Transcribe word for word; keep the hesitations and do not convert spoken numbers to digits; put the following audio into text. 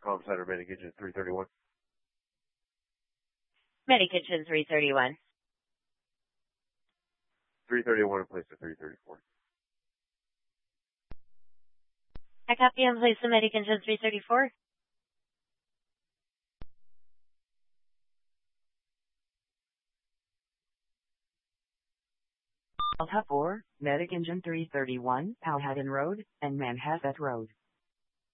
Com Center, Medic Engine three thirty-one. Medic Engine three thirty-one. three thirty-one in place of three thirty-four. I copy and place the Medic Engine three thirty-four. Delta four, Medic Engine three thirty-one, Powhatan Road and Manhasset Road.